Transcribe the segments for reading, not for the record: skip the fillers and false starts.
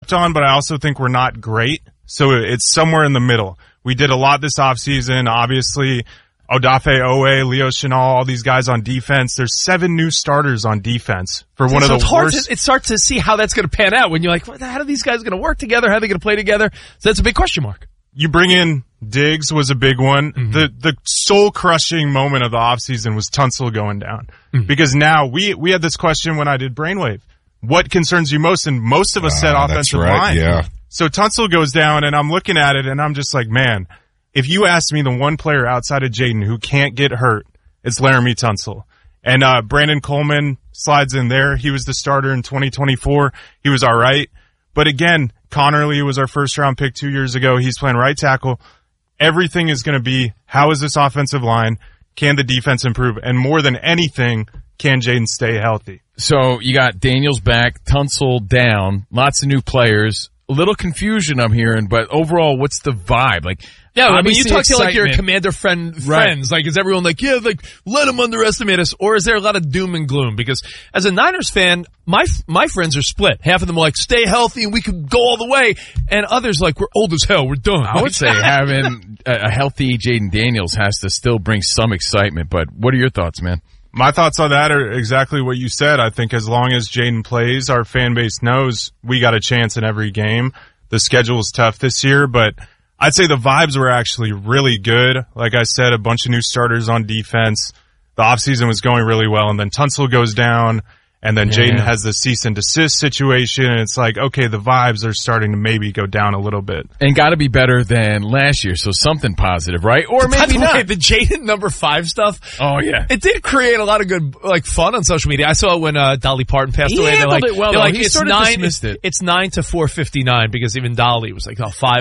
on, but I also think we're not great. So it's somewhere in the middle. We did a lot this offseason. Obviously, Odafe Owe, Leo Chenal, all these guys on defense. There's 7 new starters on defense for one of the worst. It's hard to see how that's going to pan out when you're like, how are these guys going to work together? How are they going to play together? So that's a big question mark. You bring in Diggs was a big one. Mm-hmm. The soul-crushing moment of the offseason was Tunsil going down. Mm-hmm. Because now we had this question when I did Brainwave. What concerns you most? And most of us said offensive line. Yeah. So Tunsil goes down, and I'm looking at it, and I'm just like, man, if you ask me the one player outside of Jaden who can't get hurt, it's Laramie Tunsil. And Brandon Coleman slides in there. He was the starter in 2024. He was all right. But again, Connerly was our first-round pick 2 years ago. He's playing right tackle. Everything is going to be, how is this offensive line? Can the defense improve? And more than anything, can Jaden stay healthy? So you got Daniels back, Tunsil down, lots of new players. A little confusion I'm hearing, but overall, what's the vibe? Like, yeah, I mean, you talk to like your commander friends. Right. Like, is everyone like, yeah, like, let them underestimate us? Or is there a lot of doom and gloom? Because as a Niners fan, my friends are split. Half of them are like, stay healthy and we could go all the way. And others like, we're old as hell. We're done. I would say having a healthy Jaden Daniels has to still bring some excitement. But what are your thoughts, man? My thoughts on that are exactly what you said. I think as long as Jaden plays, our fan base knows we got a chance in every game. The schedule is tough this year, but I'd say the vibes were actually really good. Like I said, a bunch of new starters on defense. The offseason was going really well, and then Tunsil goes down, and then Jaden has the cease and desist situation, and it's like, okay, the vibes are starting to maybe go down a little bit. And got to be better than last year, so something positive, right? Or maybe not. The Jaden number 5 stuff. Oh, yeah. It did create a lot of good, like, fun on social media. I saw it when Dolly Parton passed away. He handled it well, though. Like, he sort of dismissed it. It's 9 to 4:59 because even Dolly was like, 5 for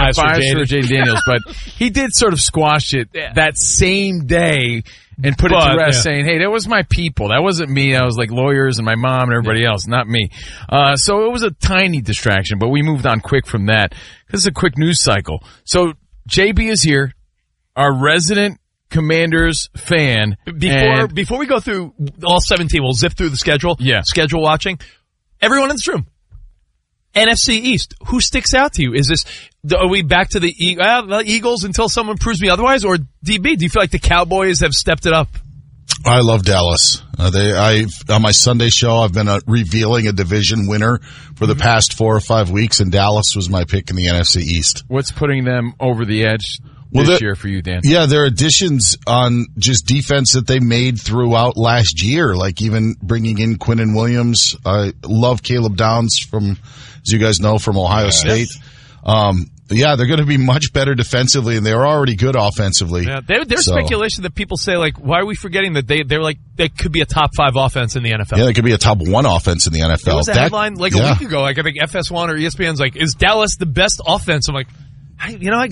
Jaden Daniels. But he did sort of squash it that same day. And put it to rest saying, hey, that was my people. That wasn't me. I was like lawyers and my mom and everybody else, not me. So it was a tiny distraction, but we moved on quick from that. This is a quick news cycle. So JB is here, our resident Commanders fan. Before we go through all 17, we'll zip through the schedule. Yeah. Schedule watching. Everyone in this room. NFC East, who sticks out to you? Are we back to the Eagles until someone proves me otherwise? Or DB, do you feel like the Cowboys have stepped it up? I love Dallas. On my Sunday show, I've been revealing a division winner for the past 4 or 5 weeks, and Dallas was my pick in the NFC East. What's putting them over the edge this year for you, Dan? Yeah, their additions on just defense that they made throughout last year, like even bringing in Quinnen Williams. I love Caleb Downs from, as you guys know, from Ohio State. They're going to be much better defensively, and they're already good offensively. Yeah, there's speculation that people say, like, why are we forgetting that they could be a top 5 offense in the NFL? Yeah, they could be a top 1 offense in the NFL. There was a headline like a week ago, like I think FS1 or ESPN's like, is Dallas the best offense? I'm like, Dak led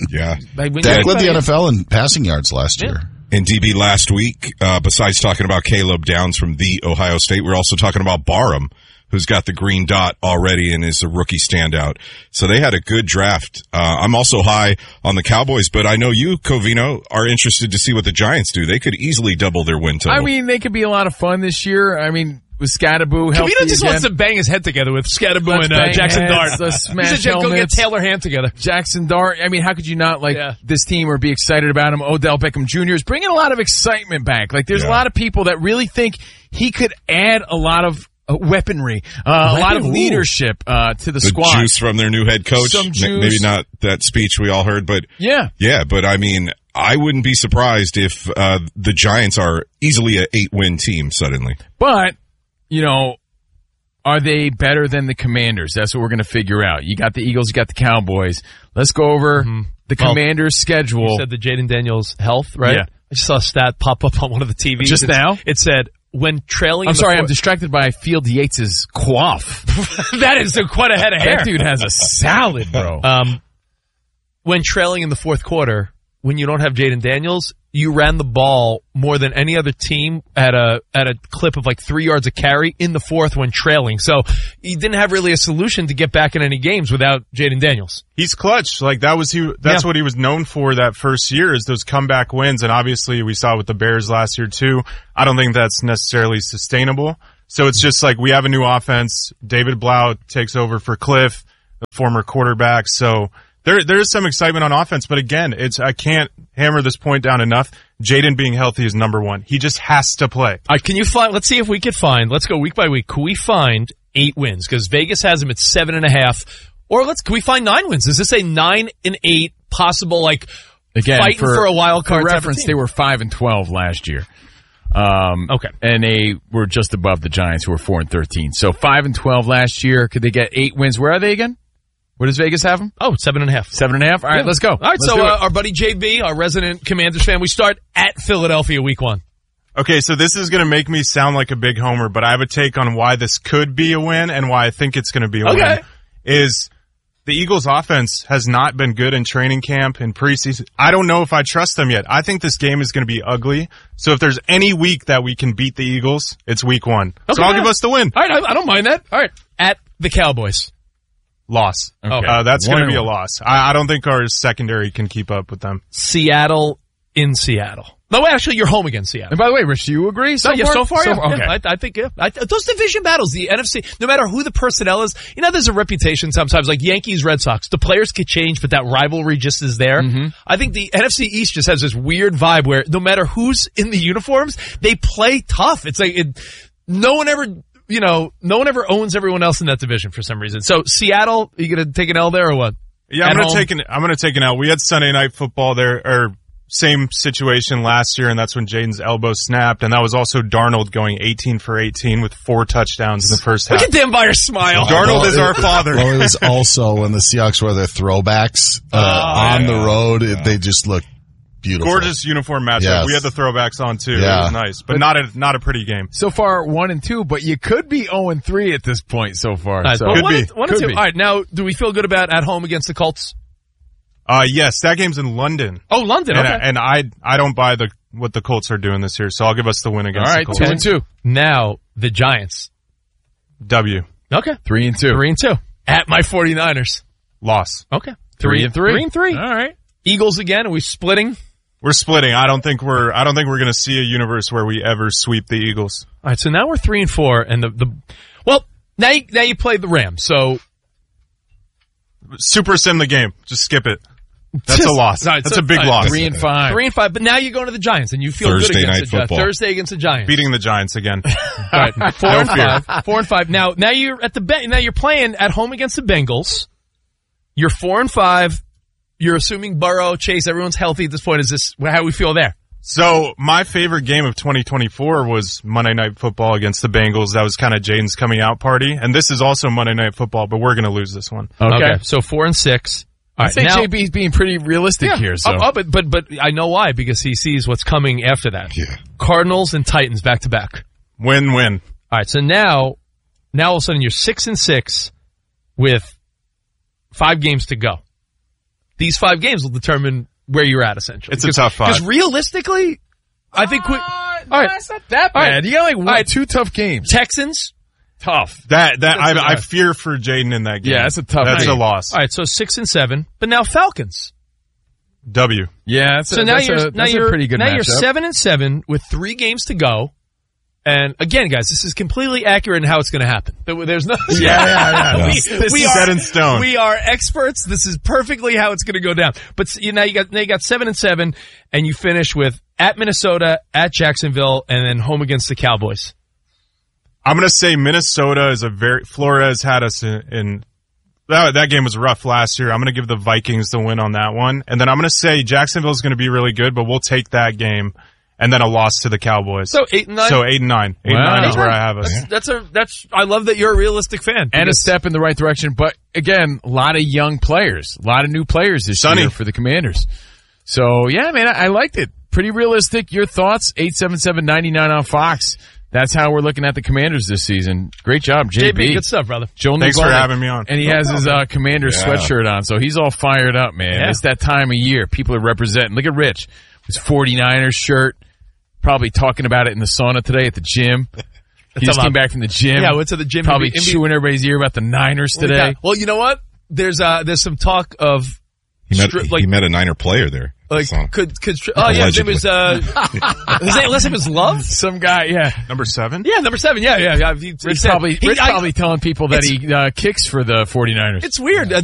the NFL in passing yards last year. And DB last week, besides talking about Caleb Downs from the Ohio State, we're also talking about Barham, who's got the green dot already and is a rookie standout. So they had a good draft. I'm also high on the Cowboys, but I know you, Covino, are interested to see what the Giants do. They could easily double their win total. I mean, they could be a lot of fun this year. I mean, with Scadaboo healthy Covino just wants to bang his head together with Scadaboo and Jackson Dart. Smash he said, go get Taylor Hand together. Jackson Dart. I mean, how could you not like this team or be excited about him? Odell Beckham Jr. is bringing a lot of excitement back. Like, there's a lot of people that really think he could add a lot of weaponry, a lot of leadership to the squad. Juice from their new head coach. Some juice. Maybe not that speech we all heard, but yeah, but I mean, I wouldn't be surprised if the Giants are easily an 8-win team suddenly. But, are they better than the Commanders? That's what we're going to figure out. You got the Eagles, you got the Cowboys. Let's go over the Commanders' schedule. You said the Jaden Daniels health, right? Yeah. I just saw a stat pop up on one of the TVs. Just now? It said, when trailing... I'm distracted by Field Yates' coif. That is quite a head of hair. That dude has a salad, bro. When trailing in the fourth quarter, when you don't have Jaden Daniels, you ran the ball more than any other team at a clip of like 3 yards a carry in the fourth when trailing. So he didn't have really a solution to get back in any games without Jaden Daniels. He's clutch. Like that's what he was known for that first year, is those comeback wins. And obviously we saw with the Bears last year too. I don't think that's necessarily sustainable. So it's just like we have a new offense. David Blau takes over for Cliff. the former quarterback. So there's some excitement on offense, but again, I can't hammer this point down enough. Jaden being healthy is number one. He just has to play. All right, let's see if we could find, let's go week by week. Can we find 8 wins? Because Vegas has him at 7.5. Or can we find 9 wins? Is this a 9-8 possible, again, fighting for a wild card? For reference, they were 5-12 last year. Okay. And they were just above the Giants, who were 4-13. So 5-12 last year. Could they get 8 wins? Where are they again? Where does Vegas have them? Oh, 7.5. 7.5? All right, let's go. All right, let's so our buddy JB, our resident Commanders fan, we start at Philadelphia week 1. Okay, so this is going to make me sound like a big homer, but I have a take on why this could be a win and why I think it's going to be a win. Is the Eagles' offense has not been good in training camp and preseason. I don't know if I trust them yet. I think this game is going to be ugly. So if there's any week that we can beat the Eagles, it's week 1. Okay, so I'll give us the win. All right, I don't mind that. All right, at the Cowboys. Loss. Okay. That's going to be a loss. I don't think our secondary can keep up with them. Seattle in Seattle. No, actually, you're home against Seattle. And by the way, Rich, do you agree so far? Yeah. Okay. Yeah, I think, yeah. Those division battles, the NFC, no matter who the personnel is, there's a reputation sometimes, like Yankees, Red Sox. The players could change, but that rivalry just is there. Mm-hmm. I think the NFC East just has this weird vibe where no matter who's in the uniforms, they play tough. It's like, no one ever owns everyone else in that division for some reason. So Seattle, you gonna take an L there or what? Yeah, I'm gonna take an L. We had Sunday Night Football there, or same situation last year, and that's when Jaden's elbow snapped, and that was also Darnold going 18 for 18 with 4 touchdowns in the first half. Look at Dan Byer's smile. Darnold is our father. Well, it was also when the Seahawks wore their throwbacks on the road. They just looked beautiful. Gorgeous uniform matchup. Yes. We had the throwbacks on too. Yeah. It was nice, but not a pretty game. So far, 1-2, but you could be 0-3 at this point so far. Right, so. Could be. 1-2. All right, now, do we feel good about at home against the Colts? Yes, that game's in London. Oh, London. Okay. And I don't buy what the Colts are doing this year, so I'll give us the win against the Colts. All right, 2-2. Now the Giants. W. Okay. 3-2. 3-2. At my 49ers. Loss. Okay. 3-3. 3-3. All right. Eagles again. Are we splitting? We're splitting. I don't think we're going to see a universe where we ever sweep the Eagles. All right. So now we're 3-4, and now you play the Rams. So super sim the game. Just skip it. That's a loss. Right, That's a big loss. 3-5. 3-5. But now you're going to the Giants, and you feel Thursday good night against the Giants. football. Thursday against the Giants. Beating the Giants again. All right. 4-5. 4-5. Now you're now you're playing at home against the Bengals. You're 4-5. You're assuming Burrow, Chase, everyone's healthy at this point. Is this how we feel there? So my favorite game of 2024 was Monday Night Football against the Bengals. That was kind of Jaden's coming out party. And this is also Monday Night Football, but we're going to lose this one. Okay. So 4-6. I think JB's being pretty realistic here. So. But I know why, because he sees what's coming after that. Yeah. Cardinals and Titans back to back. Win-win. All right. So now all of a sudden you're 6-6 with 5 games to go. These 5 games will determine where you're at, essentially. It's a tough 5. Because realistically, I think all right. It's not that bad. You got 2 tough games. Texans. Tough. I fear for Jaden in that game. Yeah, that's a tough That's game. a loss. All right, so 6-7, but now Falcons. W. Yeah, that's a pretty good matchup. You're 7-7 with 3 games to go. And again, guys, this is completely accurate in how it's going to happen. There's no. Yeah. This is set in stone. We are experts. This is perfectly how it's going to go down. But now you got 7-7, and you finish with at Minnesota, at Jacksonville, and then home against the Cowboys. I'm going to say Minnesota is Flores had us in that game was rough last year. I'm going to give the Vikings the win on that one. And then I'm going to say Jacksonville's going to be really good, but we'll take that game. And then a loss to the Cowboys. So 8-9? So 8-9. 8-9 is where I have us. I love that you're a realistic fan. And a step in the right direction. But again, a lot of young players, a lot of new players this year for the Commanders. So yeah, man, I liked it. Pretty realistic. Your thoughts? 877-99 on Fox. That's how we're looking at the Commanders this season. Great job, JB. Good stuff, brother. Thanks for having me on. And he has his Commanders sweatshirt on, so he's all fired up, man. Yeah. It's that time of year. People are representing. Look at Rich. His 49ers shirt. Probably talking about it in the sauna today at the gym. He just came back from the gym. Yeah, went to the gym. Probably chewing everybody's ear about the Niners today. Well, you know what? There's some talk of He met a Niner player there. Like, his name was, last name was Love? Some guy, yeah. Number 7? Yeah, number 7, yeah. Rich probably telling people that he kicks for the 49ers. It's weird.